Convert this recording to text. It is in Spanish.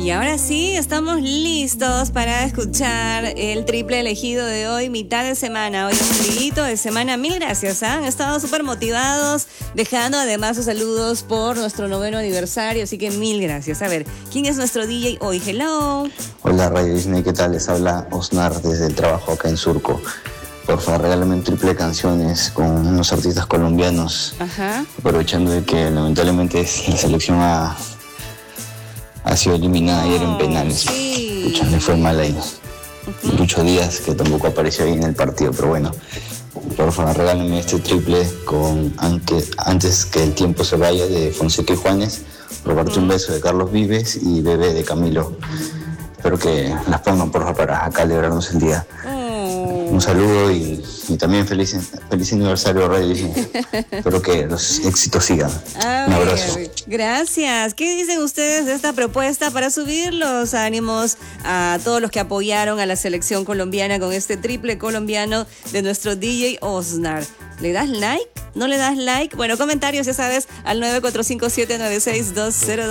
Y ahora sí, estamos listos para escuchar el triple elegido de hoy, mitad de semana. Hoy es un día de semana. Mil gracias, han estado súper motivados, dejando además sus saludos por nuestro 9º aniversario, así que mil gracias. A ver, ¿quién es nuestro DJ hoy? Hello. Hola Radio Disney, ¿qué tal? Les habla Osnar desde el trabajo acá en Surco. Por favor, regálame un triple de canciones con unos artistas colombianos. Ajá. Aprovechando de que lamentablemente la selección ha sido eliminada ayer en penales. Sí. Pucha, le fue mal ahí. Lucho Díaz, que tampoco apareció ahí en el partido, pero bueno. Por favor, regálame este triple con Antes que el tiempo se vaya, de Fonseca y Juanes. Robarte un beso, de Carlos Vives, y Bebé, de Camilo. Espero que las pongan, por favor, para acá alegrarnos el día. Un saludo y también feliz aniversario, Radio Disney. Espero que los éxitos sigan. Un abrazo. Gracias. ¿Qué dicen ustedes de esta propuesta para subir los ánimos a todos los que apoyaron a la selección colombiana con este triple colombiano de nuestro DJ Osnar? ¿Le das like? ¿No le das like? Bueno, comentarios, ya sabes, al 94579620.